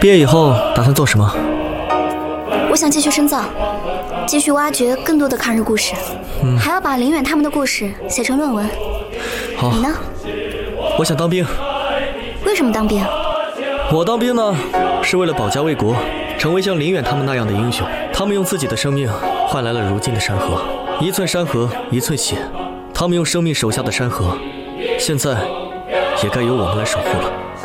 毕业以后打算做什么？ 我想继续深造，继续挖掘更多的抗日故事，还要把林远他们的故事写成论文。 好， 你呢？ 我想当兵。 为什么当兵？ 我当兵呢，是为了保家卫国，成为像林远他们那样的英雄。他们用自己的生命换来了如今的山河，一寸山河一寸血。他们用生命守下的山河，现在也该由我们来守护了。